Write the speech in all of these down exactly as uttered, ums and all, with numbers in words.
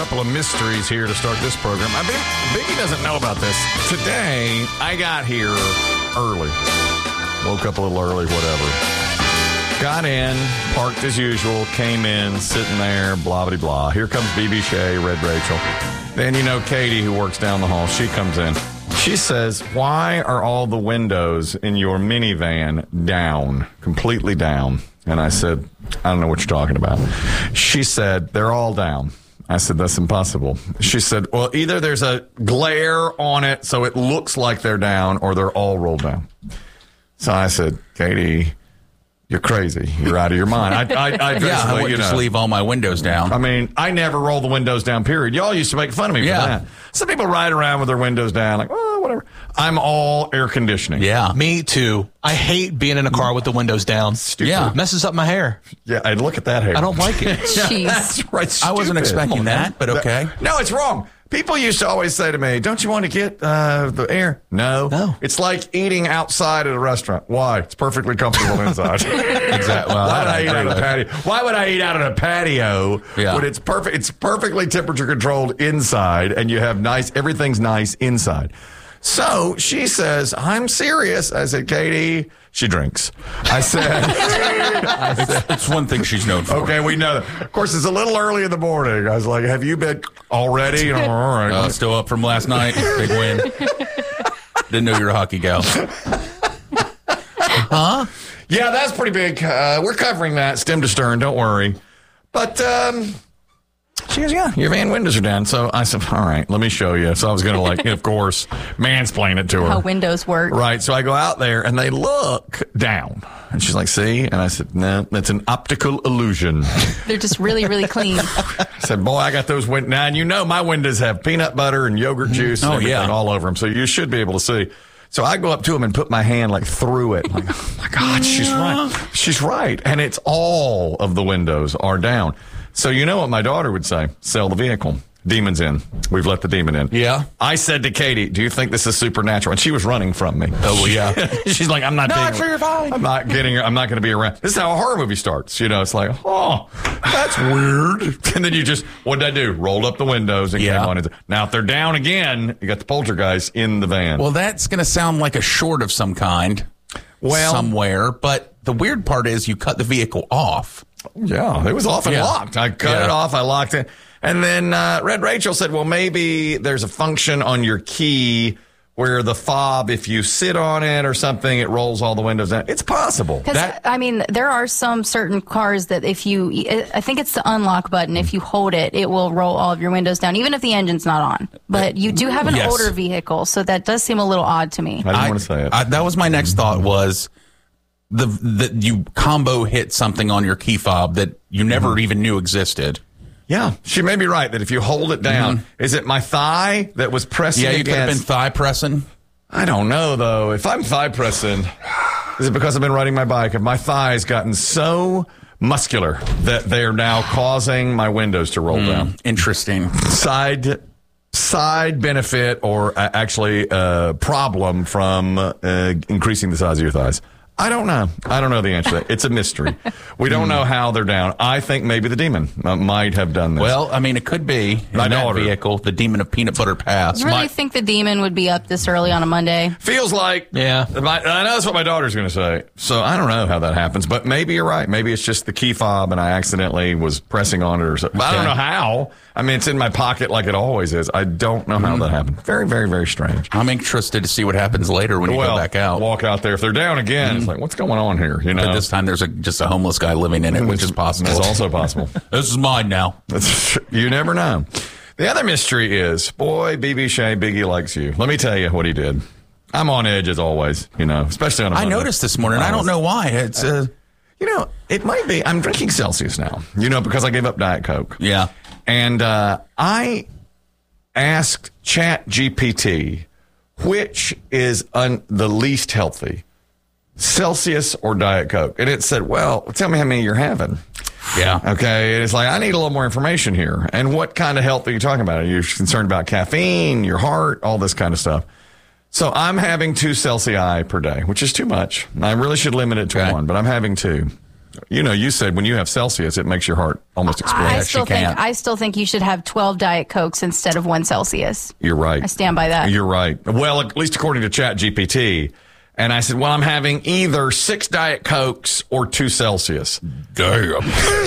couple of mysteries here to start this program. I mean, Biggie doesn't know about this. Today, I got here early. Woke up a little early, whatever. Got in, parked as usual, came in, sitting there, blah, blah, blah. Here comes B B Shay, Red Rachel. Then, you know, Katie, who works down the hall, she comes in. She says, why are all the windows in your minivan down, completely down? And I said, I don't know what you're talking about. She said, they're all down. I said, that's impossible. She said, well, either there's a glare on it so it looks like they're down or they're all rolled down. So I said, Katie, you're crazy. You're out of your mind. I, I, I yeah, I would you just know, leave all my windows down. I mean, I never roll the windows down, period. Y'all used to make fun of me for yeah. that. Some people ride around with their windows down, like, oh, whatever. I'm all air conditioning. Yeah. Me too. I hate being in a car with the windows down. Stupid. Yeah. It messes up my hair. Yeah, and look at that hair. I don't like it. Yeah, that's right. I wasn't stupid. expecting Come on, that, man. but okay. No, it's wrong. People used to always say to me, don't you want to get uh, the air? No. No. It's like eating outside at a restaurant. Why? It's perfectly comfortable inside. Exactly. Well, Why would I, I eat out agree on a with patio? Why would I eat out on a patio Yeah. when it's perfect? It's perfectly temperature controlled inside, and you have nice. Everything's nice inside. So she says, I'm serious. I said, Katie, she drinks. I said, I said It's one thing she's known for. okay, we know that. Of course, it's a little early in the morning. I was like, have you been already? All right. Uh, still up from last night. Big win. Didn't know you were a hockey gal. Huh? Yeah, that's pretty big. Uh, we're covering that stem to stern. Don't worry. But um, she goes, yeah, your van windows are down. So I said, all right, let me show you. So I was going to, like, of course, mansplain it to her. How windows work. Right. So I go out there and they look down. And she's like, see? And I said, no, that's an optical illusion. They're just really, really clean. I said, boy, I got those windows. Now, and you know my windows have peanut butter and yogurt juice and Oh, everything yeah. all over them. So you should be able to see. So I go up to him and put my hand like through it. Like, oh my God, she's right. She's right. And it's all of the windows are down. So you know what my daughter would say? Sell the vehicle. Demon's in. We've let the demon in. Yeah. I said to Katie, do you think this is supernatural? And she was running from me. Oh, well, yeah. She's like, I'm not No, being, actually, you're fine. I'm not getting I'm not going to be around. This is how a horror movie starts. You know, it's like, oh, that's weird. And then you just, what did I do? Rolled up the windows and Yeah. came on. Now, if they're down again, you got the poltergeist in the van. Well, that's going to sound like a short of some kind Well- somewhere. But the weird part is you cut the vehicle off. Yeah, it was off and Yeah. locked. I cut Yeah. it off. I locked it. And then uh, Red Rachel said, well, maybe there's a function on your key where the fob, if you sit on it or something, it rolls all the windows down. It's possible. Because, That, I mean, there are some certain cars that if you, I think it's the unlock button, if you hold it, it will roll all of your windows down, even if the engine's not on. But you do have an Yes. older vehicle, so that does seem a little odd to me. I didn't want to say it. I, that was my next thought was the that you combo hit something on your key fob that you never Mm-hmm. even knew existed. yeah, she may be right that if you hold it down, is it my thigh that was pressing Yeah, you could have been against? thigh pressing. I don't know, though. If I'm thigh pressing, is it because I've been riding my bike? Have my thighs gotten so muscular that they are now causing my windows to roll down? Interesting. Side side benefit or uh, actually uh, problem from uh, increasing the size of your thighs? I don't know. I don't know the answer to that. It's a mystery. We don't know how they're down. I think maybe the demon uh, might have done this. Well, I mean, it could be in My that daughter. vehicle, the demon of peanut butter pass. You really my- think the demon would be up this early on a Monday? feels like, Yeah. my, I know that's what my daughter's going to say. So I don't know how that happens, but maybe you're right. Maybe it's just the key fob and I accidentally was pressing on it or something. But I don't Okay. know how. I mean, it's in my pocket like it always is. I don't know how that happened. Very, very, very strange. I'm interested to see what happens later when you well, go back out. walk out there. If they're down again, it's like, what's going on here? You know, But this time there's a, just a homeless guy living in it, which is possible. It's also possible. This is mine now. That's, you never know. The other mystery is, boy, B B Shay, Biggie likes you. Let me tell you what he did. I'm on edge as always, you know, especially on a I Monday. noticed this morning. I don't know why. It's uh, You know, it might be. I'm drinking Celsius now, you know, because I gave up Diet Coke. yeah. And uh, I asked Chat G P T which is un- the least healthy, Celsius or Diet Coke. And it said, well, tell me how many you're having. Yeah. Okay. And it's like, I need a little more information here. And what kind of health are you talking about? Are you concerned about caffeine, your heart, all this kind of stuff? So I'm having two Celsius per day, which is too much. I really should limit it to Okay. one, but I'm having two. You know, you said when you have Celsius, it makes your heart almost explode. I still think can't. I still think you should have twelve Diet Cokes instead of one Celsius. You're right. I stand by that. You're right. Well, at least according to ChatGPT. And I said, well, I'm having either six Diet Cokes or two Celsius. Damn.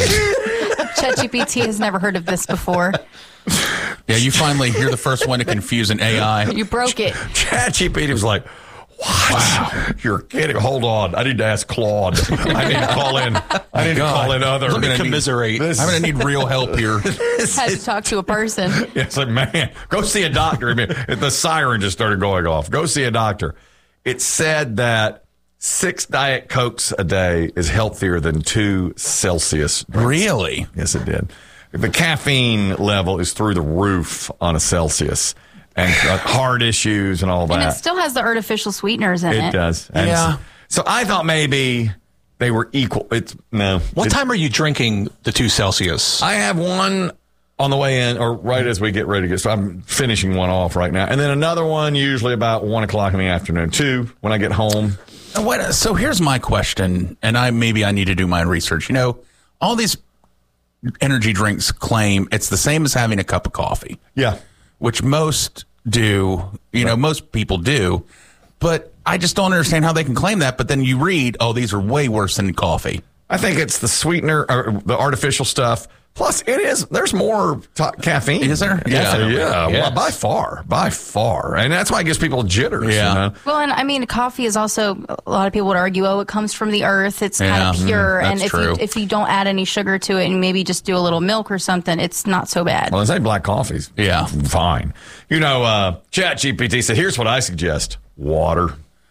ChatGPT has never heard of this before. Yeah, you finally, you're the first one to confuse an A I. You broke it. ChatGPT was like, what? Wow. You're kidding. Hold on. I need to ask Claude. I need to call in. I need God. to call in other. Let me commiserate. This, I'm going to need real help here. Had to talk to a person. Yeah, it's like, man, go see a doctor. I mean, the siren just started going off. Go see a doctor. It said that six Diet Cokes a day is healthier than two Celsius drinks. Really? Yes, it did. The caffeine level is through the roof on a Celsius, and uh, heart issues and all that. And it still has the artificial sweeteners in it. It does. And Yeah. So, so I thought maybe they were equal. It's no. What It- time are you drinking the two Celsius? I have one on the way in, or right as we get ready to get started. I'm finishing one off right now. And then another one usually about one o'clock in the afternoon, two when I get home. What, so here's my question, and I maybe I need to do my research. You know, all these energy drinks claim it's the same as having a cup of coffee. Yeah. Which most do, you know, most people do. But I just don't understand how they can claim that. But then you read, oh, these are way worse than coffee. I think it's the sweetener, or the artificial stuff. Plus, it is. There's more ta caffeine. Is there? Yeah, Yeah. yeah. Yes. Well, by far, by far, and that's why it gives people jitters. Yeah. You know? Well, and I mean, coffee is also, a lot of people would argue, oh, it comes from the earth. It's kind Yeah, of pure. mm, and that's if true. you, if you don't add any sugar to it and maybe just do a little milk or something, it's not so bad. Well, I say black coffee's Yeah. fine. You know, uh, ChatGPT said, "Here's what I suggest: water."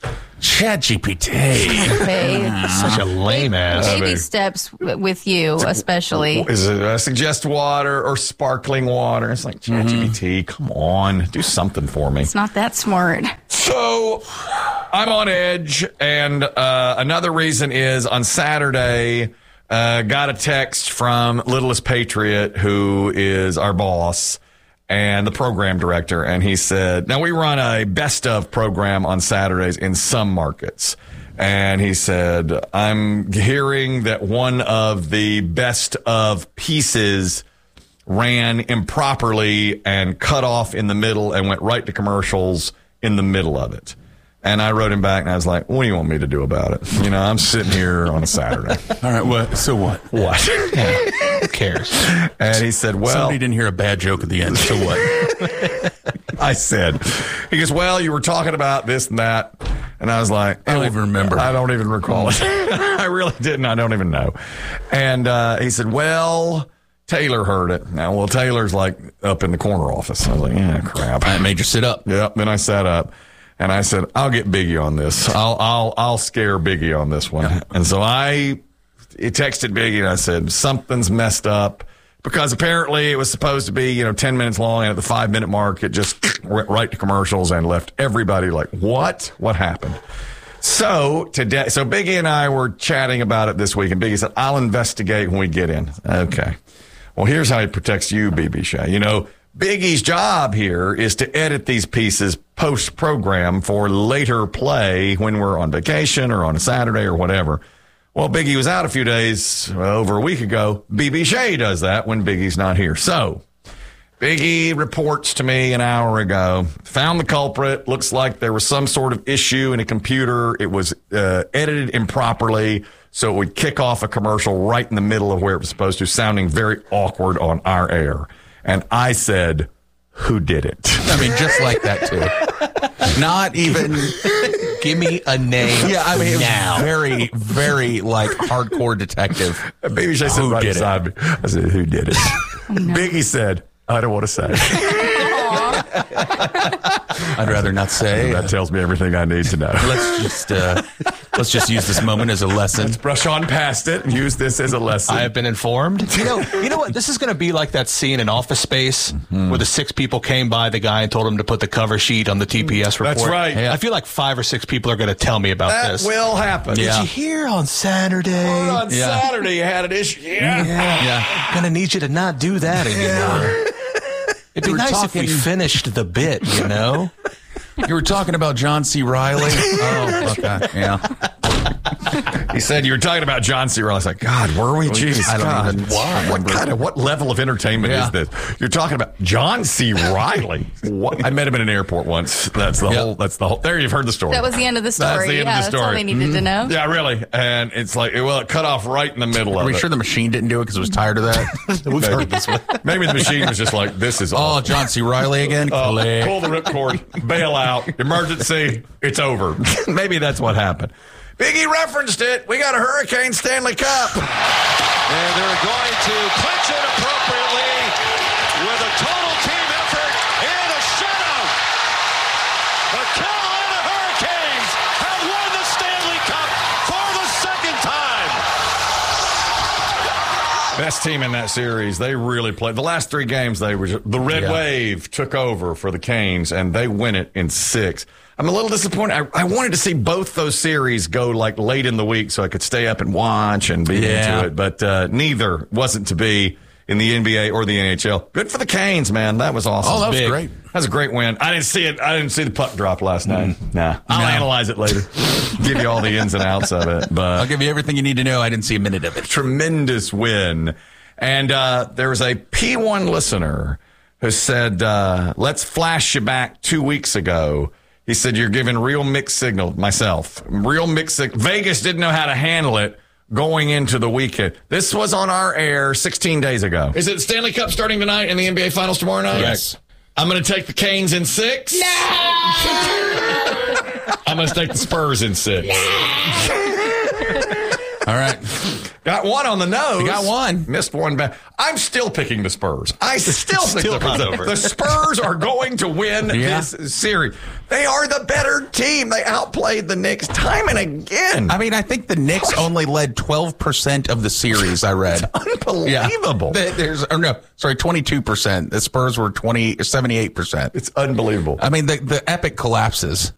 ChatGPT. Okay. Such a lame ass. Baby steps w- with you, especially. Is it uh, suggest water or sparkling water? It's like ChatGPT. Come on, do something for me. It's not that smart. So I'm on edge, and uh, another reason is on Saturday, uh, got a text from Littlest Patriot, who is our boss and the program director, and he said, now we run a best of program on Saturdays in some markets. And he said, I'm hearing that one of the best of pieces ran improperly and cut off in the middle and went right to commercials in the middle of it. And I wrote him back, and I was like, what do you want me to do about it? You know, I'm sitting here on a Saturday. All right, what? So what? What? Who cares? And he said, well, Somebody didn't hear a bad joke at the end. So what? I said, he goes, well, you were talking about this and that. And I was like, I don't even remember. I don't even recall it. I really didn't. I don't even know. And uh, he said, well, Taylor heard it. Now, well, Taylor's like up in the corner office. I was like, yeah, crap. That made you sit up. Yep. Then I sat up and I said, I'll get Biggie on this. I'll, I'll, I'll scare Biggie on this one. And so I texted Biggie and I said, something's messed up. Because apparently it was supposed to be, you know, ten minutes long, and at the five minute mark, it just went right to commercials and left everybody like, what? What happened? So today, so Biggie and I were chatting about it this week, and Biggie said, I'll investigate when we get in. Okay. Well, here's how he protects you, B B Shay. You know, Biggie's job here is to edit these pieces post program for later play when we're on vacation or on a Saturday or whatever. Well, Biggie was out a few days, uh, over a week ago. B B Shay does that when Biggie's not here. So Biggie reports to me an hour ago, found the culprit. Looks like there was some sort of issue in a computer. It was uh, edited improperly, so it would kick off a commercial right in the middle of where it was supposed to, sounding very awkward on our air. And I said, who did it? I mean, just like that, too. Not even. Give me a name. Yeah, I mean, it was now. very, very like hardcore detective. Baby Shay said Who right did it? beside me. I said, who did it? Biggie said, I don't want to say. I'd rather not say. That tells me everything I need to know. Let's just uh, let's just use this moment as a lesson. Brush on past it and use this as a lesson. I have been informed. You know, you know what? This is going to be like that scene in Office Space Mm-hmm. where the six people came by the guy and told him to put the cover sheet on the T P S report. That's right. I feel like five or six people are going to tell me about that this. will happen. Yeah. Did you hear on Saturday? On Yeah. Saturday, you had an issue. Yeah. Yeah. Yeah. Gonna need you to not do that anymore. It'd be We were nice if talking- we finished the bit, you know? You were talking about John C. Riley. Oh, okay. Yeah. He said, you were talking about John C. Reilly. I was like, God, were we? Jeez, I don't God. even Why? What kind of, what level of entertainment Yeah. is this? You're talking about John C. Reilly. What? I met him in an airport once. That's the Yep. whole, that's the whole, there you've heard the story. That was the end of the story. That's the end yeah, of the that's all story. they needed to know. Yeah, really. And it's like, well, it cut off right in the middle Are of we it. sure the machine didn't do it because it was tired of that? We've heard this one. Maybe the machine was just like, this is Oh, all. John C. Reilly again? Uh, Click. pull the ripcord, bail out, emergency, it's over. Maybe that's what happened. Biggie referenced it. We got a Hurricane Stanley Cup. And they're going to clinch it appropriately with a total team effort and a shutout. The Carolina Hurricanes have won the Stanley Cup for the second time. Best team in that series. They really played. The last three games, they were the Red Yeah. Wave took over for the Canes, and they win it in six. I'm a little disappointed. I, I wanted to see both those series go like late in the week so I could stay up and watch and be Yeah. into it, but uh, neither wasn't to be in the N B A or the N H L. Good for the Canes, man. That was awesome. Oh, that was Big. great. That was a great win. I didn't see it. I didn't see the puck drop last night. Nah. I'll No. analyze it later. Give you all the ins and outs of it. But I'll give you everything you need to know. I didn't see a minute of it. tremendous win. And uh, there was a P one listener who said, uh, let's flash you back two weeks ago. He said, you're giving real mixed signal, myself, real mixed signal. Vegas didn't know how to handle it going into the weekend. This was on our air sixteen days ago. Is it Stanley Cup starting tonight and the N B A Finals tomorrow night? Yes. I'm going to take the Canes in six. No! I'm going to take the Spurs in six. All right. Got one on the nose. You got one. Missed one back. I'm still picking the Spurs. I still think Still the, over. the Spurs are going to win Yeah. this series. They are the better team. They outplayed the Knicks time and again. I mean, I think the Knicks only led twelve percent of the series, I read. Unbelievable. Yeah. There's, or no, sorry, twenty-two percent. The Spurs were twenty, seventy-eight percent. It's unbelievable. I mean, the, the epic collapses.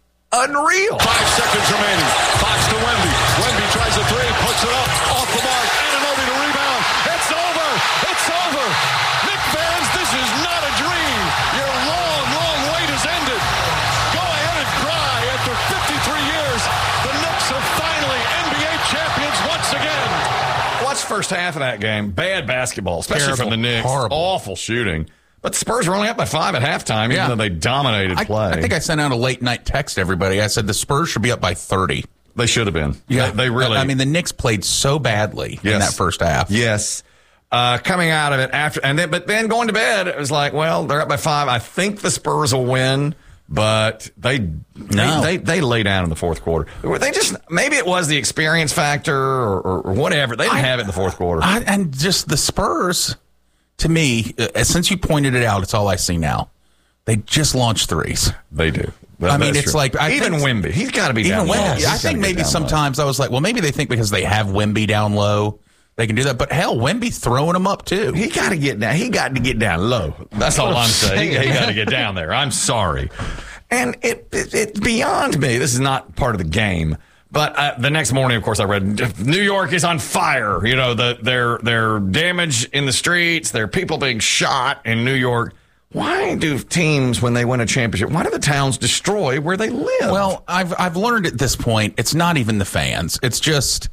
Unreal. Five seconds remaining. Fox to Wemby. Wemby tries a three, puts it up, off the mark. Anunoby to rebound. It's over. It's over. Nick fans, this is not a dream. Your long, long wait has ended. Go ahead and cry. After fifty-three years, the Knicks are finally N B A champions once again. Watch the first half of that game. Bad basketball, especially Terrible. from the Knicks. Horrible. Awful shooting. But the Spurs were only up by five at halftime, even Yeah. though they dominated I, play. I think I sent out a late night text to everybody. I said the Spurs should be up by thirty. they should have been. They, they really. I mean, the Knicks played so badly in Yes. that first half. Yes. Uh, coming out of it after, and then, but then going to bed, it was like, well, they're up by five. I think the Spurs will win, but they, No. they, they, they lay down in the fourth quarter. They just, maybe it was the experience factor or, or, or whatever. They didn't have it in the fourth quarter. I, and just the Spurs, to me, uh, since you pointed it out, it's all I see now. They just launched threes. they do. That- I mean, that's it's true. like I even think- Wemby, he's got to be Even down low. Wemby, He's I gotta think get maybe down low. sometimes I was like, well, maybe they think because they have Wemby down low, they can do that. But hell, Wemby's throwing them up too. He got to get down. He got to get down low. That's all I'm saying. He, he got to get down there. I'm sorry. And it, it it's beyond me. This is not part of the game. But uh, the next morning, of course, I read New York is on fire. You know, the, their their damage in the streets. There are people being shot in New York. Why do teams, when they win a championship, why do the towns destroy where they live? Well, I've I've learned at this point, it's not even the fans. It's just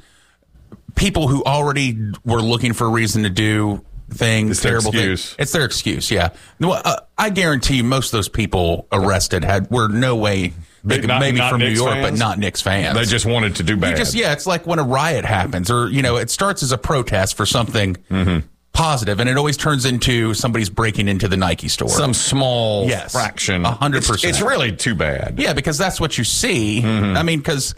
people who already were looking for a reason to do things, It's their terrible excuse. things. It's their excuse. Yeah. No, uh, I guarantee you, most of those people arrested had were no way. Big- Maybe, not- maybe not from New Knicks York, fans? but not Knicks fans. they just wanted to do bad. You just yeah, it's like when a riot happens, or you know, it starts as a protest for something Mm-hmm. positive, and it always turns into somebody's breaking into the Nike store. Some small Yes. fraction. A hundred It's- percent. It's really too bad. Yeah, because that's what you see. Mm-hmm. I mean, because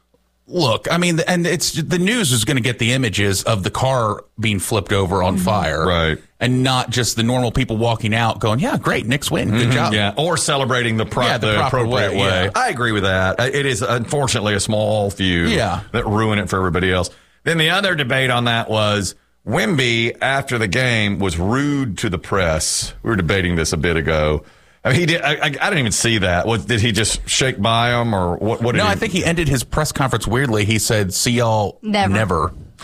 look, I mean, and it's the news is going to get the images of the car being flipped over on fire, Right. And not just the normal people walking out going, "Yeah, great, Knicks win, good job." Yeah, or celebrating the, pro- Yeah, the the, proper appropriate way, way. yeah. I agree with that. It is unfortunately a small few Yeah. that ruin it for everybody else. Then the other debate on that was Wemby, after the game, was rude to the press. We were debating this a bit ago. I mean, he did. I, I, I didn't even see that. What, did he just shake by him, or what? What did No, he, I think he ended his press conference weirdly. He said, "See y'all Never." never."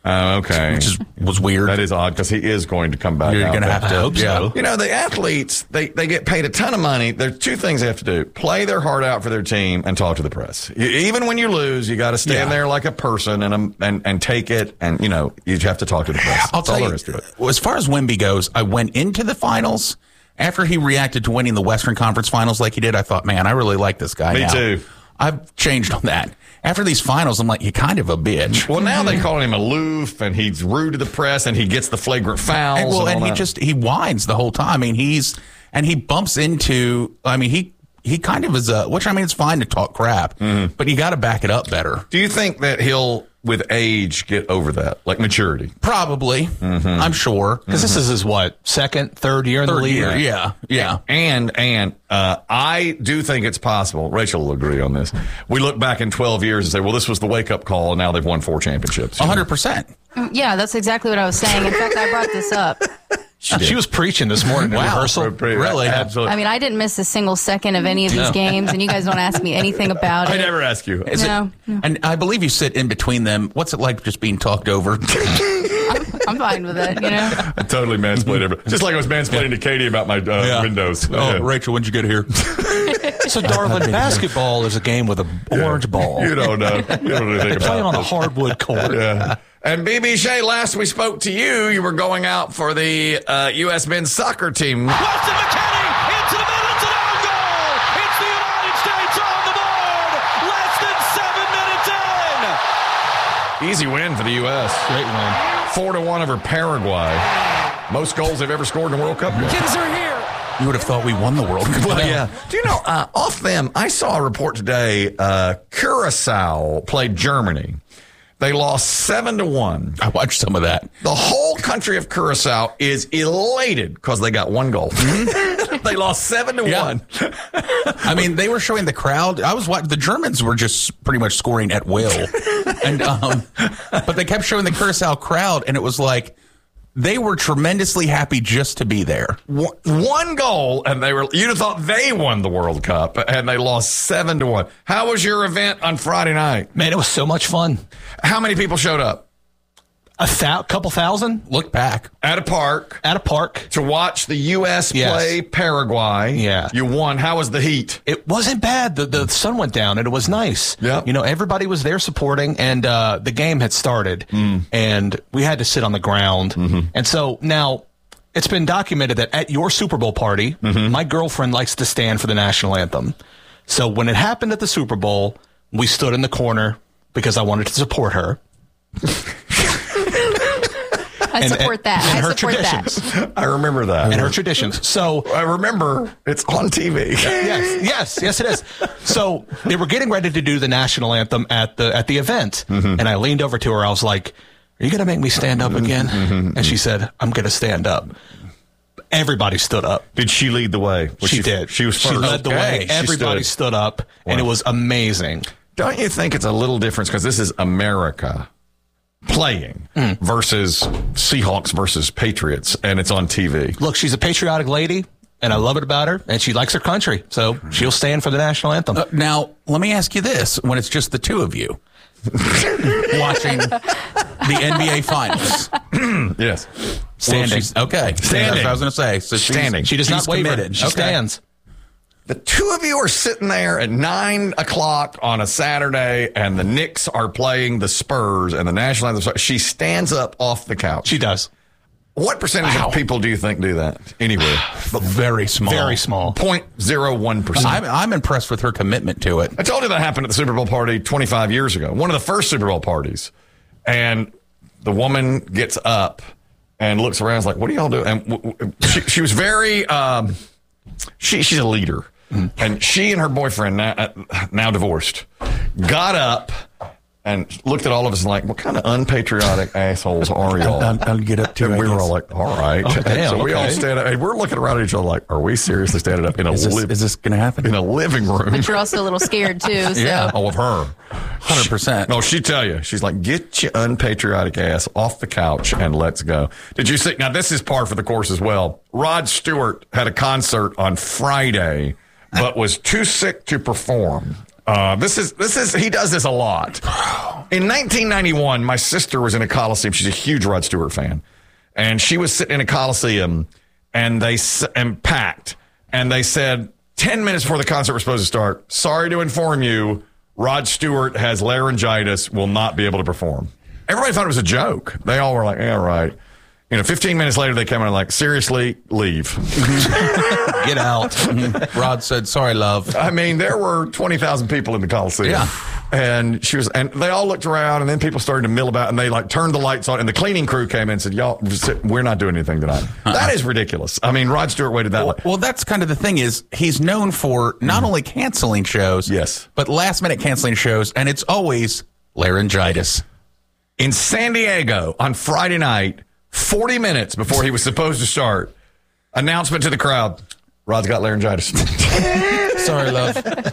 Oh, okay. which is, was weird. That is odd because he is going to come back. You're out going to there. have to. I hope yeah. so. You know, the athletes, they, they get paid a ton of money. There's two things they have to do. Play their heart out for their team and talk to the press. You, even when you lose, you got to stand Yeah. there like a person and, um, and and take it. And, you know, you have to talk to the press. I'll That's all tell there you, is to it. as far as Wemby goes, I went into the finals. After he reacted to winning the Western Conference Finals like he did, I thought, man, I really like this guy Me now. too. I've changed on that. After these finals, I'm like, you're kind of a bitch. Well, now they call him aloof, and he's rude to the press, and he gets the flagrant fouls. And, well, and, and all he that. just he whines the whole time. I mean, he's and he bumps into. I mean, he he kind of is a. Which I mean, it's fine to talk crap, Mm-hmm. but you got to back it up better. Do you think that he'll, with age, get over that, like maturity? Probably, Mm-hmm. I'm sure. Because this is his, what, second, third year in the Third league? year, yeah, yeah. And and uh, I do think it's possible. Rachel will agree on this. We look back in twelve years and say, well, this was the wake up call, and now they've won four championships. A hundred percent. Yeah, that's exactly what I was saying. In fact, I brought this up. She was preaching this morning in Wow. rehearsal. Really? Absolutely. I mean, I didn't miss a single second of any of these games, and you guys don't ask me anything about I it. never ask you. Is No, it, And I believe you sit in between them. What's it like just being talked over? I'm fine with it, you know? I totally mansplained everybody. Just like I was mansplaining to Katie about my uh, windows. Oh, Yeah. Rachel, when'd you get here? So, Darwin, basketball is a game with an orange ball. You don't know. You don't know anything about Playing on a this. hardwood court. Yeah. And B B Shea, last we spoke to you, you were going out for the uh, U S men's soccer team. Weston McKinney into the middle. It's an own goal. It's the United States on the board. Less than seven minutes in. Easy win for the U S. Great win. Four to one over Paraguay. Most goals they've ever scored in the World Cup. Kids are here. You would have thought we won the World Cup. Well, yeah. Do you know, uh, off them, I saw a report today, uh, Curacao played Germany. They lost seven to one. I watched some of that. The whole country of Curacao is elated because they got one goal. They lost seven to Yeah. one. I mean, they were showing the crowd. I was watching. The Germans were just pretty much scoring at will, and um, but they kept showing the Curacao crowd, and it was like they were tremendously happy just to be there. One one goal, and they were. You'd have thought they won the World Cup, and they lost seven to one. How was your event on Friday night? Man, it was so much fun. How many people showed up A thou- couple thousand Look back. at a park at a park. to watch the U S Yes. play Paraguay? Yeah. You won. How was the heat? It wasn't bad. The the sun went down and it was nice. Yep. You know, everybody was there supporting, and uh, the game had started, and we had to sit on the ground. And so now it's been documented that at your Super Bowl party, my girlfriend likes to stand for the national anthem. So when it happened at the Super Bowl, we stood in the corner because I wanted to support her. I support that. and I her support traditions. that. I remember that. And her traditions. So I remember it's on T V. yes, yes, yes, it is. So they were getting ready to do the national anthem at the at the event, and I leaned over to her. I was like, "Are you going to make me stand up again?" And she said, "I'm going to stand up." Everybody stood up. Did she lead the way? Was She, did. She was first. She led the Okay. way. She Everybody stood. stood up, and it was amazing. Don't you think it's a little difference because this is America playing versus Seahawks versus Patriots, and it's on T V? Look, she's a patriotic lady, and I love it about her, and she likes her country, so she'll stand for the national anthem. Uh, now, let me ask you this: when it's just the two of you watching the N B A Finals, Yes. Standing. Well, she's- okay, Standing. That's what I was going to say. So she's- Standing. she does she's not waver. committed. She Okay. stands. The two of you are sitting there at nine o'clock on a Saturday, and the Knicks are playing the Spurs, and the national anthem. She stands up off the couch. She does. What percentage Wow. of people do you think do that anywhere? But very small. Very small. Point zero one percent. I'm, I'm impressed with her commitment to it. I told you that happened at the Super Bowl party twenty-five years ago. One of the first Super Bowl parties. And the woman gets up and looks around and is like, what are y'all doing? And w- w- she, she was very, um, she, she's a leader. And she and her boyfriend, now, uh, now divorced, got up and looked at all of us and like, what kind of unpatriotic assholes are y'all? I'll, I'll get up to And it. we I were guess. all like, all right. Oh, damn, so we all okay. stand up. And we're looking around at each other like, are we seriously standing up in a, Is this, li- is this going to happen? in a living room? But you're also a little scared, too. So. Yeah. Oh, of her. one hundred percent. No, she tell you. She's like, get your unpatriotic ass off the couch and let's go. Did you see? Now, this is par for the course as well. Rod Stewart had a concert on Friday, but was too sick to perform. Uh, this is, this is, he does this a lot. In nineteen ninety-one, my sister was in a Coliseum. She's a huge Rod Stewart fan. And she was sitting in a Coliseum and they and packed. And they said, ten minutes before the concert was supposed to start, sorry to inform you, Rod Stewart has laryngitis, will not be able to perform. Everybody thought it was a joke. They all were like, yeah, right. You know, fifteen minutes later, they came in and like, seriously, leave. Get out. Rod said, sorry, love. I mean, there were twenty thousand people in the Coliseum. Yeah. And she was, and they all looked around, and then people started to mill about, and they like turned the lights on, and the cleaning crew came in and said, y'all, we're not doing anything tonight. Uh-uh. That is ridiculous. I mean, Rod Stewart waited that well, long. Well, that's kind of the thing is he's known for not mm. only canceling shows, yes, but last minute canceling shows, and it's always laryngitis. In San Diego on Friday night, forty minutes before he was supposed to start, announcement to the crowd, Rod's got laryngitis. Sorry, love.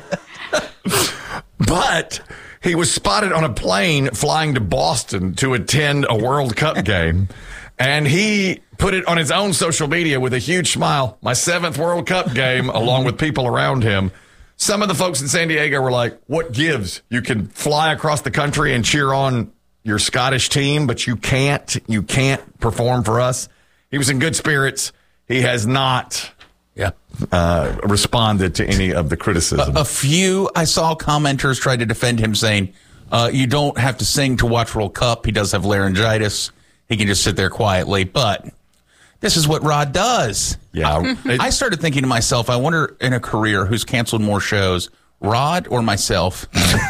But he was spotted on a plane flying to Boston to attend a World Cup game. And he put it on his own social media with a huge smile. My seventh World Cup game, along with people around him. Some of the folks in San Diego were like, what gives? You can fly across the country and cheer on your Scottish team, but you can't, you can't perform for us. He was in good spirits. He has not yeah. uh, responded to any of the criticism. A, a few, I saw commenters try to defend him saying, uh, you don't have to sing to watch World Cup. He does have laryngitis. He can just sit there quietly. But this is what Rod does. Yeah. I, I started thinking to myself, I wonder in a career who's canceled more shows, Rod or myself?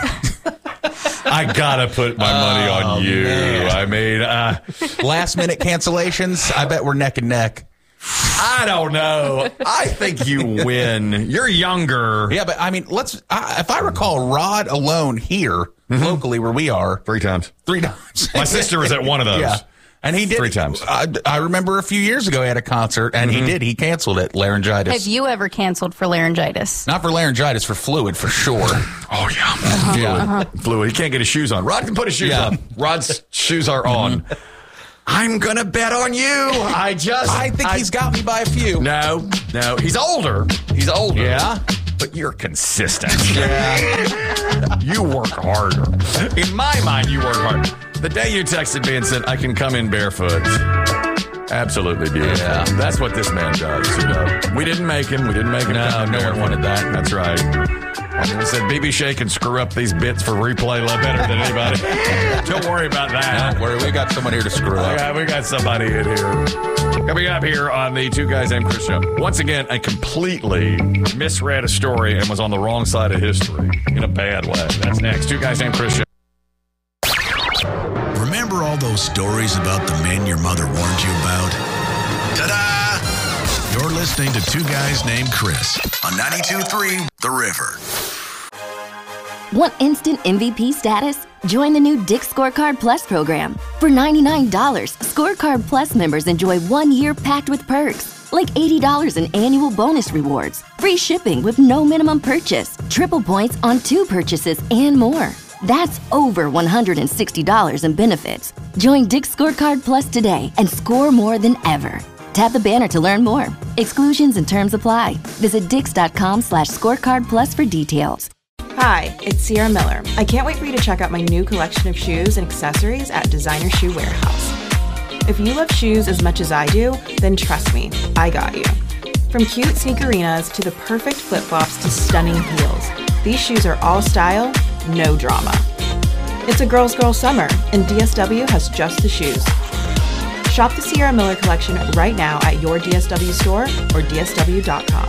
I gotta put my money on oh, you. Man. I mean, uh, last minute cancellations, I bet we're neck and neck. I don't know. I think you win. You're younger. Yeah, but I mean, let's. I, if I recall, Rod alone here mm-hmm. locally where we are, three times. Three times. My sister was at one of those. Yeah. And he did. Three times. I, I remember a few years ago he had a concert, and mm-hmm. he did. He canceled it, laryngitis. Have you ever canceled for laryngitis? Not for laryngitis, for fluid, for sure. Oh, yeah. Uh-huh. Fluid. Uh-huh. Fluid. He can't get his shoes on. Rod can put his shoes yeah. on. Rod's shoes are on. I'm going to bet on you. I just. I think I, he's got me by a few. No, no. He's older. He's older. Yeah. But you're consistent. Yeah. You work harder. In my mind, you work hard. The day you texted me and said, I can come in barefoot. Absolutely beautiful. Yeah. That's what this man does. You know? We didn't make him. We didn't make him. No, come in no barefoot. one wanted that. That's right. And we said, B B Shea can screw up these bits for replay a lot better than anybody. Don't worry about that. Don't worry. We got someone here to screw up. Yeah, we got somebody in here. Coming up here on the Two Guys Named Chris show. Once again, I completely misread a story and was on the wrong side of history in a bad way. That's next. Two Guys Named Chris show. Remember all those stories about the men your mother warned you about? Ta-da! You're listening to Two Guys Named Chris on ninety-two point three The River. Want instant M V P status? Join the new Dick's Scorecard Plus program. For ninety-nine dollars, Scorecard Plus members enjoy one year packed with perks, like eighty dollars in annual bonus rewards, free shipping with no minimum purchase, triple points on two purchases, and more. That's over one hundred sixty dollars in benefits. Join Dick's Scorecard Plus today and score more than ever. Tap the banner to learn more. Exclusions and terms apply. Visit dix.com slash scorecard plus for details. Hi, it's Sierra Miller. I can't wait for you to check out my new collection of shoes and accessories at Designer Shoe Warehouse. If you love shoes as much as I do, then trust me, I got you. From cute sneakerinas to the perfect flip-flops to stunning heels, these shoes are all style, no drama. It's a girl's girl summer, and D S W has just the shoes. Shop the Sierra Miller collection right now at your D S W store or D S W dot com.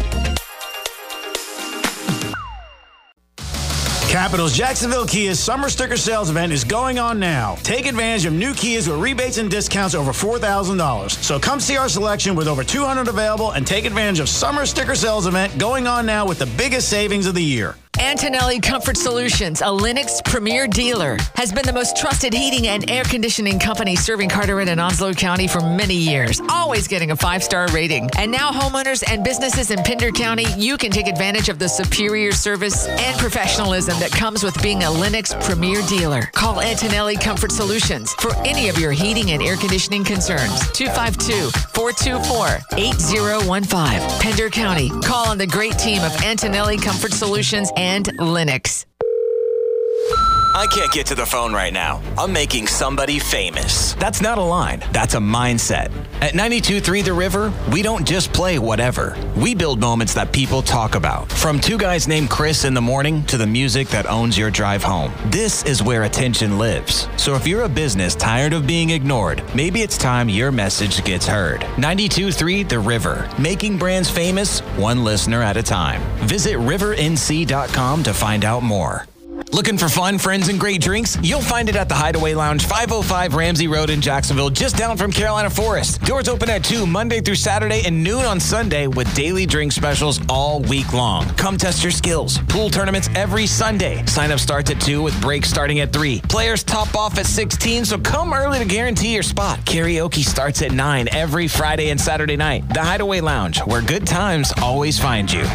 Capital's Jacksonville Kia's summer sticker sales event is going on now. Take advantage of new Kias with rebates and discounts over four thousand dollars. So come see our selection with over two hundred available and take advantage of summer sticker sales event going on now with the biggest savings of the year. Antonelli Comfort Solutions, a Lennox premier dealer, has been the most trusted heating and air conditioning company serving Carteret and Onslow County for many years, always getting a five-star rating. And now homeowners and businesses in Pender County, you can take advantage of the superior service and professionalism that comes with being a Lennox premier dealer. Call Antonelli Comfort Solutions for any of your heating and air conditioning concerns. two five two, four two four, eight zero one five. Pender County. Call on the great team of Antonelli Comfort Solutions and Lennox. I can't get to the phone right now. I'm making somebody famous. That's not a line. That's a mindset. At ninety-two point three The River, we don't just play whatever. We build moments that people talk about. From two guys named Chris in the morning to the music that owns your drive home. This is where attention lives. So if you're a business tired of being ignored, maybe it's time your message gets heard. ninety-two point three The River, making brands famous one listener at a time. Visit river n c dot com to find out more. Looking for fun, friends, and great drinks? You'll find it at the Hideaway Lounge, five oh five Ramsey Road in Jacksonville, just down from Carolina Forest. Doors open at two Monday through Saturday and noon on Sunday with daily drink specials all week long. Come test your skills. Pool tournaments every Sunday. Sign up starts at two with breaks starting at three. Players top off at sixteen, so come early to guarantee your spot. Karaoke starts at nine every Friday and Saturday night. The Hideaway Lounge, where good times always find you.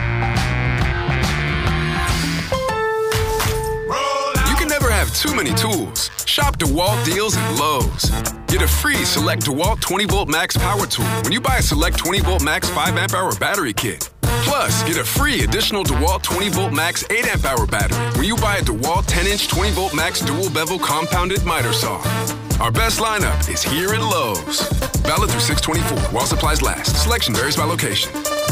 Have too many tools. Shop DeWalt deals at Lowe's. Get a free Select DeWalt twenty volt Max power tool when you buy a Select twenty volt Max five amp hour battery kit. Plus, get a free additional DeWalt twenty volt Max eight amp hour battery when you buy a DeWalt ten inch twenty volt Max dual bevel compounded miter saw. Our best lineup is here at Lowe's. Valid through six twenty-four while supplies last. Selection varies by location.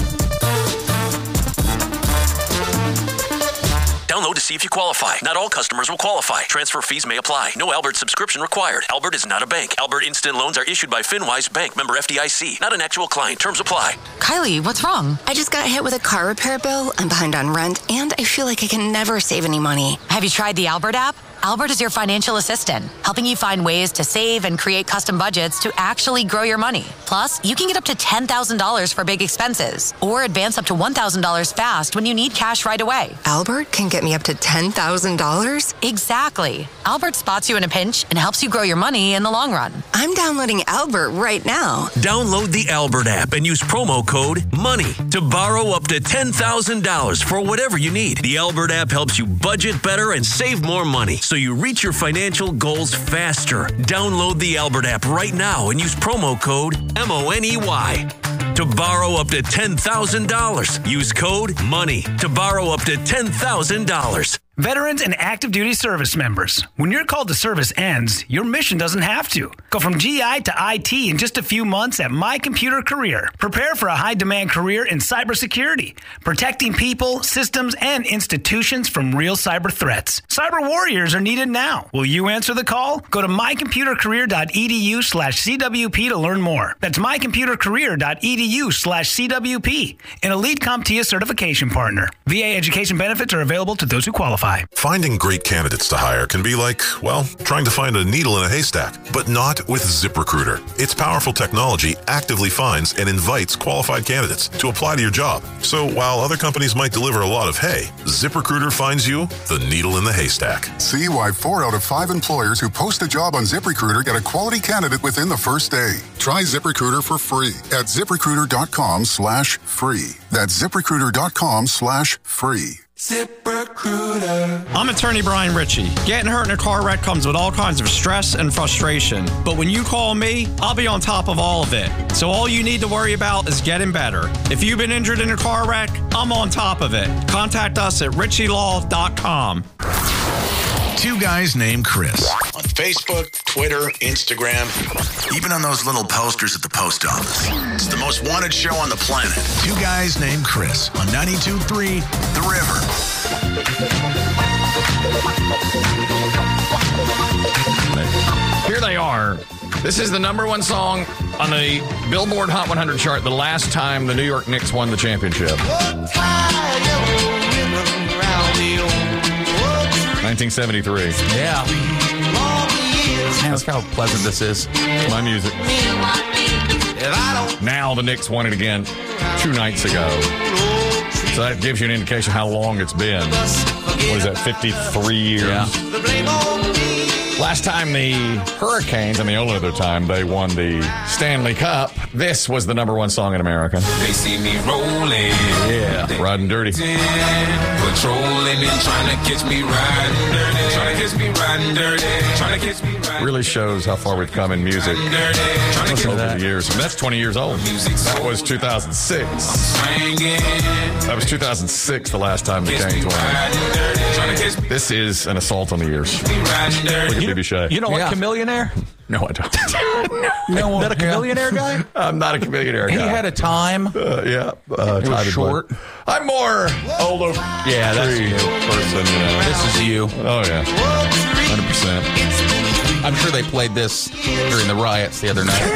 Download to see if you qualify. Not all customers will qualify. Transfer fees may apply. No Albert subscription required. Albert is not a bank. Albert Instant Loans are issued by FinWise Bank, member F D I C. Not an actual client. Terms apply. Kylie, what's wrong? I just got hit with a car repair bill. I'm behind on rent, and I feel like I can never save any money. Have you tried the Albert app? Albert is your financial assistant, helping you find ways to save and create custom budgets to actually grow your money. Plus, you can get up to ten thousand dollars for big expenses, or advance up to one thousand dollars fast when you need cash right away. Albert can get me up to ten thousand dollars? Exactly. Albert spots you in a pinch and helps you grow your money in the long run. I'm downloading Albert right now. Download the Albert app and use promo code MONEY to borrow up to ten thousand dollars for whatever you need. The Albert app helps you budget better and save more money, so you reach your financial goals faster. Download the Albert app right now and use promo code M O N E Y to borrow up to ten thousand dollars. Use code MONEY to borrow up to ten thousand dollars. Veterans and active duty service members, when your call to service ends, your mission doesn't have to. Go from G I to I T in just a few months at My Computer Career. Prepare for a high-demand career in cybersecurity, protecting people, systems, and institutions from real cyber threats. Cyber warriors are needed now. Will you answer the call? Go to mycomputercareer.edu slash CWP to learn more. That's mycomputercareer.edu slash CWP, an Elite CompTIA certification partner. V A education benefits are available to those who qualify. Finding great candidates to hire can be like, well, trying to find a needle in a haystack, but not with ZipRecruiter. Its powerful technology actively finds and invites qualified candidates to apply to your job. So while other companies might deliver a lot of hay, ZipRecruiter finds you the needle in the haystack. See why four out of five employers who post a job on ZipRecruiter get a quality candidate within the first day. Try ZipRecruiter for free at ZipRecruiter.com slash free. That's ZipRecruiter.com slash free. ZipRecruiter. I'm attorney Brian Ritchie. Getting hurt in a car wreck comes with all kinds of stress and frustration. But when you call me, I'll be on top of all of it. So all you need to worry about is getting better. If you've been injured in a car wreck, I'm on top of it. Contact us at ritchie law dot com. Two guys named Chris. On Facebook, Twitter, Instagram, even on those little posters at the post office. It's the most wanted show on the planet. Two guys named Chris on ninety-two point three The River. Here they are. This is the number one song on the Billboard Hot one hundred chart the last time the New York Knicks won the championship. nineteen seventy-three. Yeah. Man, look how pleasant this is. My music. Now the Knicks won it again two nights ago. So that gives you an indication how long it's been. What is that, fifty-three years? Yeah. Last time the Hurricanes, and the only other time they won the Stanley Cup, this was the number one song in America. They see me rolling. Yeah, riding dirty. Patrolling and trying to catch me riding dirty. Trying to catch me riding dirty. Trying to catch me riding. Really shows how far we've come in music over the years. That's twenty years old. That was two thousand six. That was two thousand six, the last time the Canes won. This is an assault on the ears. Look at B B Shay. You know what, Yeah. Chameleonaire? No, I don't. No, Not a Chameleonaire guy? I'm not a Chameleonaire He guy. had a time. Uh, yeah. Uh, It was short. I'm more old of Yeah, that's tree you. person, you know. This is you. Oh, yeah. one hundred percent. I'm sure they played this during the riots the other night.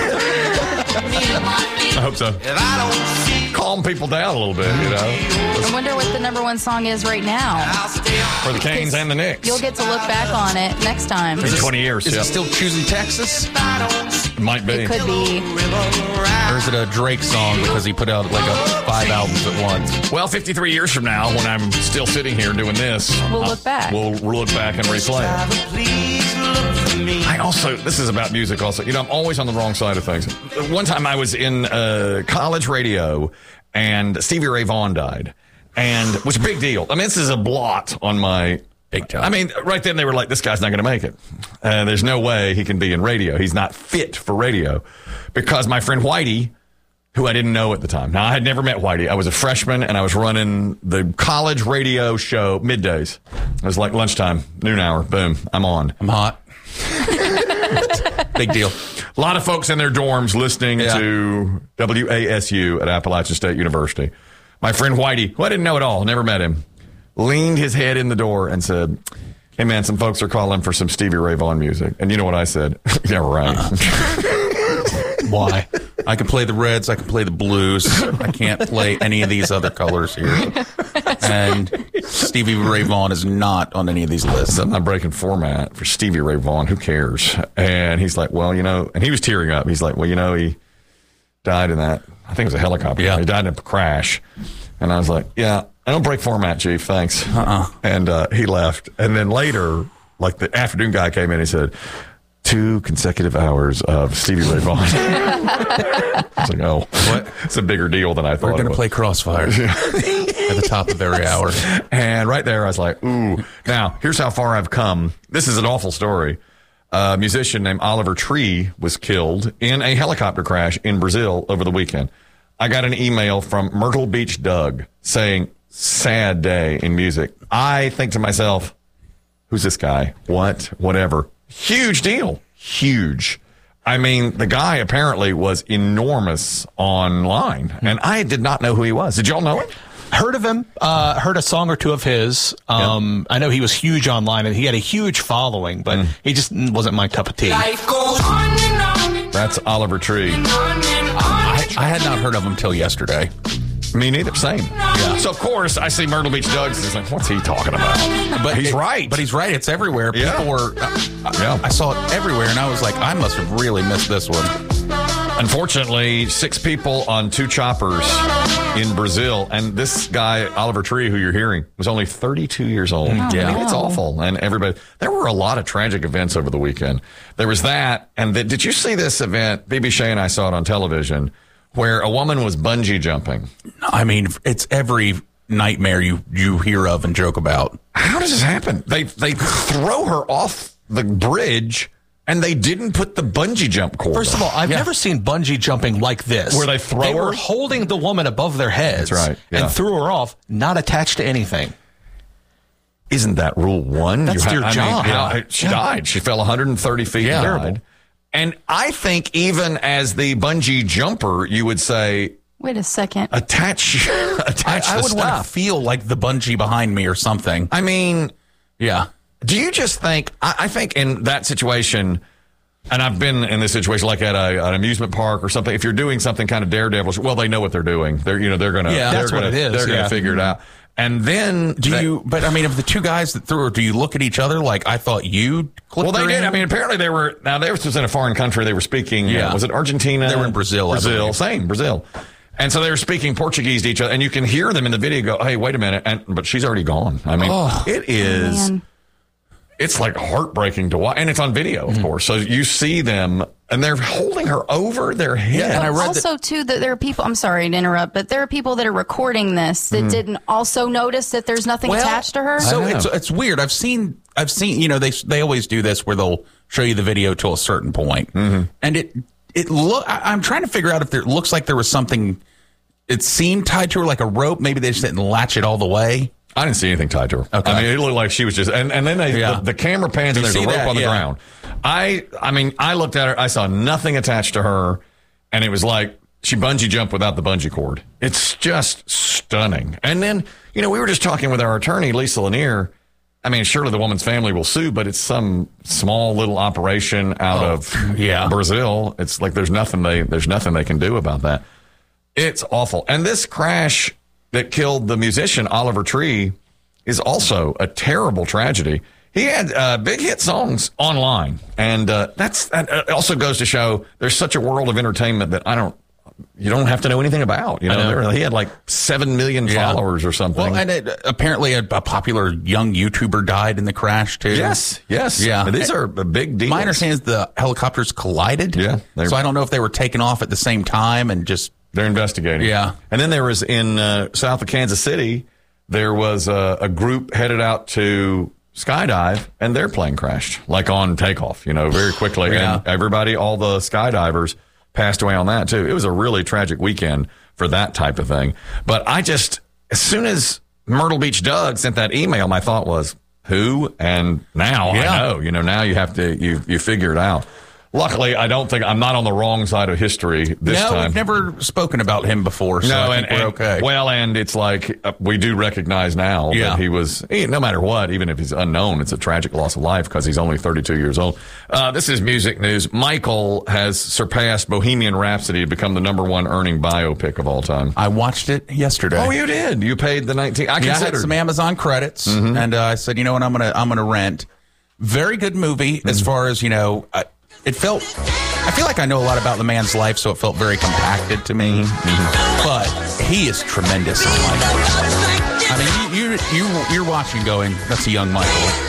I hope so. Calm people down a little bit, you know. I wonder what the number one song is right now. For the Canes and the Knicks. You'll get to look back on it next time. In twenty years, Is yeah. it still Choosing Texas? Might be. It could be. Or is it a Drake song because he put out like a five albums at once? Well, fifty-three years from now, when I'm still sitting here doing this, We'll I'll- look back. We'll look back and replay it. I also, this is about music also. You know, I'm always on the wrong side of things. One time I was in uh, college radio and Stevie Ray Vaughan died. And it was a big deal. I mean, this is a blot on my... Big time. I mean, right then they were like, this guy's not going to make it. Uh, there's no way he can be in radio. He's not fit for radio. Because my friend Whitey, who I didn't know at the time. Now, I had never met Whitey. I was a freshman, and I was running the college radio show middays. It was like lunchtime, noon hour. Boom, I'm on. I'm hot. Big deal. A lot of folks in their dorms listening Yeah. to W A S U at Appalachian State University. My friend Whitey, who I didn't know at all, never met him, leaned his head in the door and said, hey, man, some folks are calling for some Stevie Ray Vaughan music. And you know what I said? Yeah, right. Uh-uh. Why? I can play the reds. I can play the blues. I can't play any of these other colors here. And Stevie Ray Vaughan is not on any of these lists. I'm not breaking format for Stevie Ray Vaughan. Who cares? And he's like, well, you know, and he was tearing up. He's like, well, you know, he died in that, I think it was a helicopter. Yeah. He died in a crash. And I was like, yeah, I don't break format, Chief. Thanks. Uh-uh. And uh, he left. And then later, like the afternoon guy came in, he said, two consecutive hours of Stevie Ray Vaughan. I was like, oh, what? It's a bigger deal than I thought. We're going it to was. play Crossfire at the top of every hour. And right there, I was like, ooh. Now, here's how far I've come. This is an awful story. A musician named Oliver Tree was killed in a helicopter crash in Brazil over the weekend. I got an email from Myrtle Beach Doug saying, sad day in music. I think to myself, who's this guy? What? Whatever. Huge deal. Huge. I mean, the guy apparently was enormous online, and I did not know who he was. Did y'all know it? Heard of him, uh, heard a song or two of his. Um, I know he was huge online, and he had a huge following, but Mm. he just wasn't my cup of tea. That's Oliver Tree. I, I had not heard of him till yesterday. Me neither. Same. Yeah. So, of course, I see Myrtle Beach Doug's. He's like, what's he talking about? But he's it- right. But he's right. It's everywhere. People Yeah. were. Uh, yeah. I saw it everywhere, and I was like, I must have really missed this one. Unfortunately, six people on two choppers in Brazil. And this guy, Oliver Tree, who you're hearing, was only thirty-two years old. Oh, yeah. I mean, it's no. awful. And everybody, there were a lot of tragic events over the weekend. There was that. And the, did you see this event? B B Shay and I saw it on television, where a woman was bungee jumping. I mean, it's every nightmare you, you hear of and joke about. How does this happen? They they throw her off the bridge, and they didn't put the bungee jump cord. First of all, I've Yeah. never seen bungee jumping like this. Where they throw They her? were holding the woman above their heads. That's right, yeah. And threw her off, not attached to anything. Isn't that rule one? That's You ha- your I mean, job. how- Yeah. she Yeah. died. She fell one hundred thirty feet Yeah. and died. And I think even as the bungee jumper, you would say Wait a second. attach attach I, I the would want to stuff. feel like the bungee behind me or something. I mean, Yeah. do you just think? I, I think in that situation, and I've been in this situation, like at a, an amusement park or something. If you're doing something kind of daredevilish, well, they know what they're doing. They're you know they're gonna Yeah, they're that's what gonna, it is, They're yeah. gonna figure it out. And then Do they- you? But I mean, of the two guys that threw her, do you look at each other like I thought you clipped Well, they her did. in? I mean, apparently they were. Now, they was in a foreign country. They were speaking. Yeah. Uh, was it Argentina? They were in Brazil, I Brazil, believe. same Brazil. And so they were speaking Portuguese to each other, and you can hear them in the video go, "Hey, wait a minute!" And but she's already gone. I mean, Oh, it is. Man. It's like heartbreaking to watch, and it's on video, of course. So you see them, and they're holding her over their head. and I read also, too, that there are people, I'm sorry to interrupt, but there are people that are recording this that didn't also notice that there's nothing Well, attached to her. So I know. it's it's weird. I've seen I've seen you know they they always do this where they'll show you the video to a certain point, and it it look. I- I'm trying to figure out if there it looks like there was something. It seemed tied to her like a rope. Maybe they just didn't latch it all the way. I didn't see anything tied to her. Okay. I mean, it looked like she was just, and, and then they, Yeah. the, the camera pans and You there's a see rope that? on the Yeah. ground. I, I mean, I looked at her, I saw nothing attached to her, and it was like she bungee jumped without the bungee cord. It's just stunning. And then, you know, we were just talking with our attorney, Lisa Lanier. I mean, surely the woman's family will sue, but it's some small little operation out Oh, of yeah. Brazil. It's like there's nothing they there's nothing they can do about that. It's awful. And this crash that killed the musician Oliver Tree is also a terrible tragedy. He had uh, big hit songs online, and uh, that's that also goes to show there's such a world of entertainment that I don't. You don't have to know anything about. You know, know. There- he had like seven million Yeah. followers or something. Well, and it, apparently a, a popular young YouTuber died in the crash too. Yes, yes. Yeah. These are big deals. My understanding is the helicopters collided. Yeah. So I don't know if they were taken off at the same time and just. They're investigating. Yeah. And then there was in uh, south of Kansas City, there was a, a group headed out to skydive, and their plane crashed, like on takeoff, you know, very quickly. Yeah. And everybody, all the skydivers passed away on that, too. It was a really tragic weekend for that type of thing. But I just, as soon as Myrtle Beach Doug sent that email, my thought was, who? And now Yeah. I know, you know, now you have to, you, you figure it out. Luckily, I don't think I'm not on the wrong side of history this no, time. we've never spoken about him before, so No, I and, think we're and- okay. Well, and it's like uh, we do recognize now Yeah. that he was, he, no matter what, even if he's unknown, it's a tragic loss of life because he's only thirty-two years old. Uh, this is music news. Michael has surpassed Bohemian Rhapsody to become the number one earning biopic of all time. I watched it yesterday. Oh, you did? You paid the nineteen? I yeah, I had considered. some Amazon credits, Mhm. and uh, I said, you know what, I'm gonna I'm gonna rent. Very good movie as Mm-hmm. far as you know. I, it felt. I feel like I know a lot about the man's life, so it felt very compacted to me. Mm-hmm. But he is tremendous as Michael. I mean, you you you you're watching, going, that's a young Michael.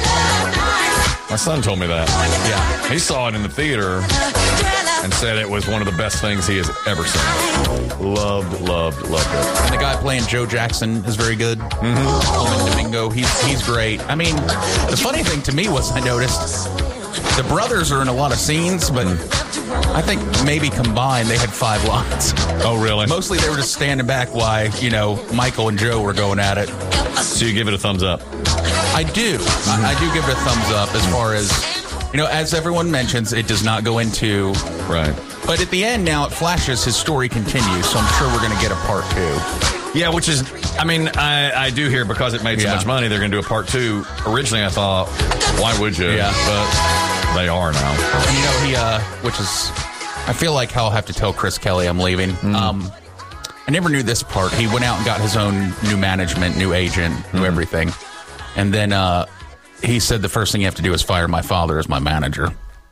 My son told me that. Yeah, he saw it in the theater and said it was one of the best things he has ever seen. Loved, loved, loved it. And the guy playing Joe Jackson is very good. Mm-hmm. Owen Domingo, he's he's great. I mean, the funny thing to me was I noticed the brothers are in a lot of scenes, but I think maybe combined they had five lines. Oh, really? Mostly they were just standing back while, you know, Michael and Joe were going at it. So you give it a thumbs up? I do. I, I do give it a thumbs up as far as, you know, as everyone mentions, it does not go into. Right. But at the end now, it flashes, his story continues, so I'm sure we're going to get a part two. Yeah, which is, I mean, I, I do hear because it made so Yeah. much money, they're going to do a part two. Originally, I thought, why would you? Yeah. But they are now. And you know, he, uh, which is, I feel like I'll have to tell Chris Kelly I'm leaving. Um, I never knew this part. He went out and got his own new management, new agent, new everything. And then uh, he said the first thing you have to do is fire my father as my manager.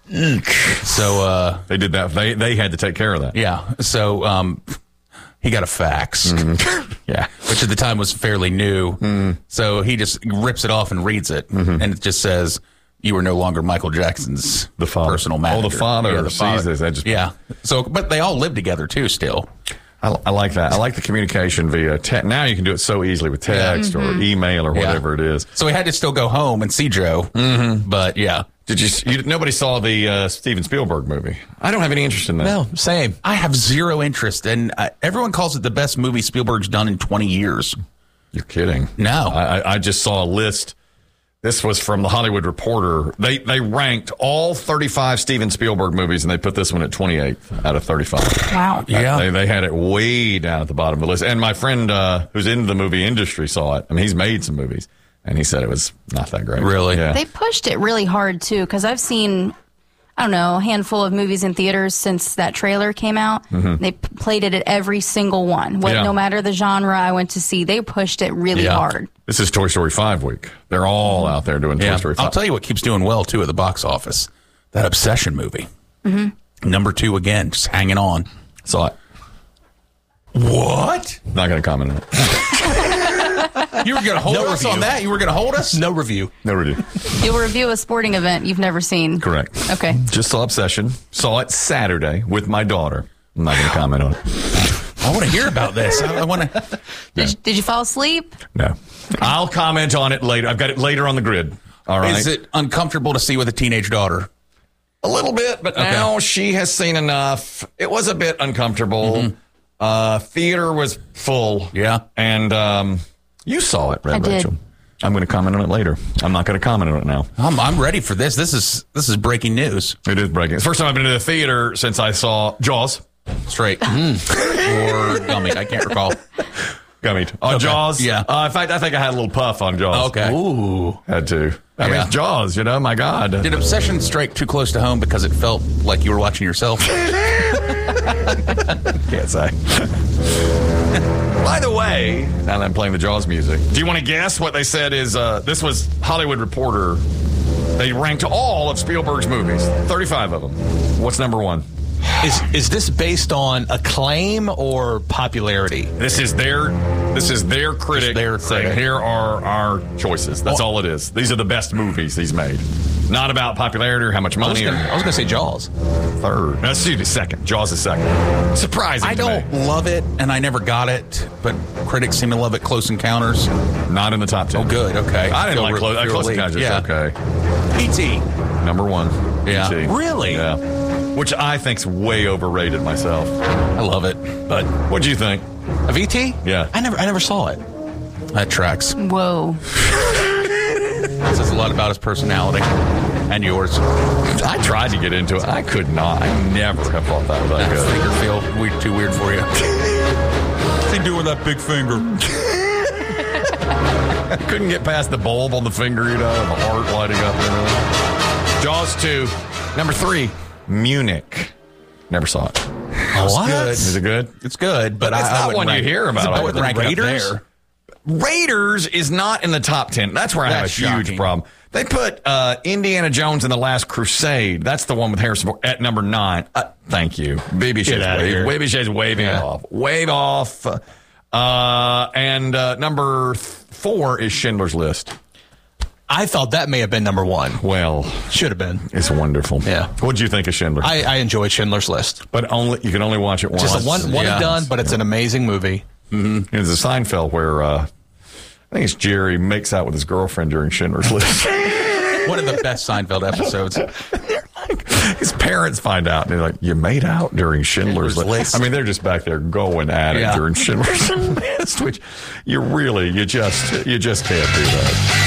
So uh, they did that. They they had to take care of that. Yeah. So um, he got a fax. Yeah. Which at the time was fairly new. So he just rips it off and reads it. And it just says, you were no longer Michael Jackson's The father. personal manager. Oh, the father Yeah, the sees father. this. I just- yeah. So, but they all live together too still. I, I like that. I like the communication via text. Now you can do it so easily with text or email or Yeah. whatever it is. So he had to still go home and see Joe. Mm-hmm. But yeah. Did you, you? Nobody saw the uh, Steven Spielberg movie. I don't have any interest in that. No, same. I have zero interest. And uh, everyone calls it the best movie Spielberg's done in twenty years. You're kidding. No. I, I- I just saw a list. This was from the Hollywood Reporter. They they ranked all thirty-five Steven Spielberg movies, and they put this one at twenty-eighth out of thirty-five. Wow. Yeah. They, they had it way down at the bottom of the list. And my friend uh, who's in the movie industry saw it. I mean, he's made some movies, and he said it was not that great. Really? Yeah. They pushed it really hard too, because I've seen, I don't know, a handful of movies in theaters since that trailer came out. Mhm. They p- played it at every single one. What, Yeah. No matter the genre I went to see, they pushed it really Yeah. hard. This is Toy Story five week. They're all out there doing Yeah. Toy Story five. I'll tell you what keeps doing well too at the box office. That Obsession movie. Mm-hmm. Number two again, just hanging on. Saw it. What? Not going to comment on it. You were going to hold No us review. on that? You were going to hold us? No review. No review. You'll review a sporting event you've never seen. Correct. Okay. Just saw Obsession. Saw it Saturday with my daughter. I'm not going to comment on it. I want to hear about this. I, I want to. Did, you, did you fall asleep? No. I'll comment on it later. I've got it later on the grid. All right. Is it uncomfortable to see with a teenage daughter? A little bit, but Okay. now she has seen enough. It was a bit uncomfortable. Uh, theater was full. Yeah. And um, You saw it, Red I did. Rachel. I'm going to comment on it later. I'm not going to comment on it now. I'm, I'm ready for this. This is this is breaking news. It is breaking. It's the first time I've been to the theater since I saw Jaws. Straight. Or Gummy. I can't recall. Gummy. On Okay. Jaws? Yeah. Uh, in fact, I think I had a little puff on Jaws. Okay. Ooh. Had to. I mean, Yeah. it's Jaws, you know? My God. Did Obsession strike too close to home because it felt like you were watching yourself? Can't say. By the way, now that I'm playing the Jaws music, do you want to guess what they said is, uh, this was Hollywood Reporter. They ranked all of Spielberg's movies, thirty-five of them. What's number one? Is is this based on acclaim or popularity? This is their this is their critic their saying, critic. here are our choices. That's Well- all it is. These are the best movies he's made. Not about popularity or how much I was money. gonna, I was gonna say Jaws. or third. No, excuse me, second. Jaws is second. Surprising. I to don't me. love it, and I never got it, but critics seem to love it. Close Encounters. Not in the top ten. Oh, good. Okay. I didn't Feel like re- Close, uh, feel Close relieved. Encounters. Yeah. Okay. E T Number one. Yeah. E T. Really? Yeah. Which I think's way overrated myself. I love it. But what'd you think? Of E T? Yeah. I never I never saw it. That tracks. Whoa. Says a lot about his personality and yours. I tried to get into it. I could not. I never have thought that was that That good. finger feel weird, too weird for you. What's he doing with that big finger? Couldn't get past the bulb on the finger, you know, and the heart lighting up. You know. Jaws two. Number three, Munich. Never saw it. What? Good. Is it good? It's good, but, But it's I, I not wouldn't one you rank- hear about. I wouldn't rank it up Raiders? there. Raiders is not in the top ten. That's where I That's have a huge shocking. problem. They put uh, Indiana Jones and the Last Crusade. That's the one with Harrison Ford at number nine. Uh, thank you. Baby Get Shay's outta waving, here. Baby Shay's waving Yeah. it off. Wave off. Uh, and uh, number th- four is Schindler's List. I thought that may have been number one. Well, Should have been. it's wonderful. Yeah. What'd you think of Schindler? I, I enjoyed Schindler's List. but only you can only watch it once. Just a one one Yeah. and done, but it's an amazing movie. Mm-hmm. It's a Seinfeld where uh, I think it's Jerry makes out with his girlfriend during Schindler's List. One of the best Seinfeld episodes. His parents find out, and they're like, "You made out during Schindler's, Schindler's List." List. I mean, they're just back there going at it Yeah. during Schindler's List, which you really, you just, you just can't do that.